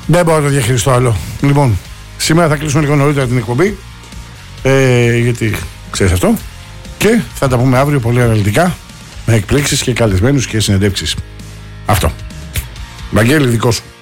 Δεν μπορώ να το διαχειριστώ άλλο. Λοιπόν, σήμερα θα κλείσουμε λίγο νωρίτερα την εκπομπή. Γιατί ξέρεις αυτό. Και θα τα πούμε αύριο πολύ αναλυτικά. Με εκπλήξεις και καλεσμένους και συνεντεύξεις. Αυτό. Βαγγέλη, δικό σου.